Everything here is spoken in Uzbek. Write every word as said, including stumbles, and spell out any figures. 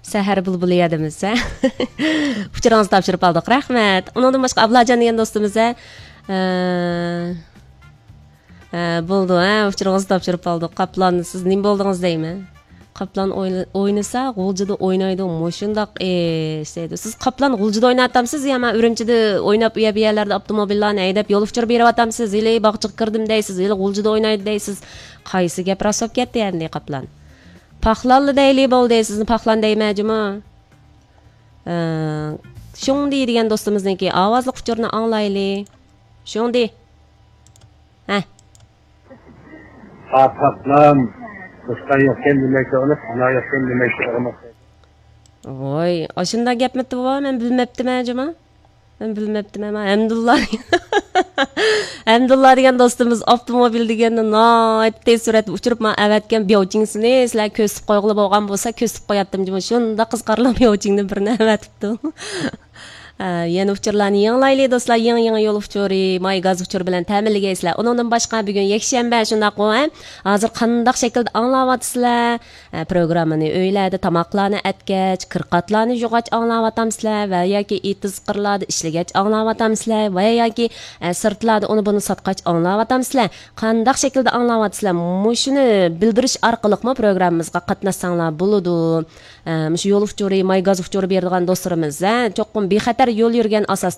Səhər bulbulu yadımız, hə? Uçuranızı tapşırıb aldıq, rəhmət. Ondan başqa Ablacan degan dostumuz, hə? Buldu, hə? Uçuranızı tapşırıb aldıq. Qaplan, siz nim boldunuz deymi? Qaplan oynasa, G'uljida oynaydı, moşundaq istəydi. Siz Qaplan G'uljida oynatamsız, ya mən Ürümçide oynab uya bir yerlərdə avtomobillarni haydab yol uçurib berib atamsız, elə bağçıq qırdım deysiz, elə G'uljida oynaydı deysiz. Qaysı gap rasab ketdi endi Qaplan? Paxlanlı deyli bol deysiz, paxlan deyməcimi? Şundi degan dostumuzniki ovozli uçurni anglayli. Şundi. Hə. Paxlan Kuşlar yokken demekle onu, ana yokken demekle onu. Voy, aşında gapmeti var, ben bilmeptim acaba. Ben bilmeptim ama Emdullah. Emdullah degan dostumuz avtomobil deganda nayt tez surat uçurup ma avatgan biyovchingsini sizlar ko'sib qo'yg'ili bo'lgan bo'lsa ko'sib qo'yaptim jima shunda qizqarli biyovchingni birini avatibdi. Yana uçurlarni yanglayli do'stlar, yangi yangi yo'l uçuri, may gaz uçur bilan ta'minlagaysizlar. Undan boshqa bugun yakshanba shundaq qo'y. Hozir qanday shaklda anglayapsizlar? Programmani uylarda tamoqlarni atgach, qirqatlarni yog'ach anglayapsizlar va yoki etiz qirlarda ishlagach anglayapsizlar va yoki sirtlarda uni buni sotqach anglayapsizlar. Qanday shaklda anglayapsizlar? Mushuni bildirish orqali programmamizga qatnashsanglar bo'ladi. Mush yo'l uçuri, may gaz uçuri beradigan do'stlarimiz, cho'qqim bexatar yo'l yurgan asosda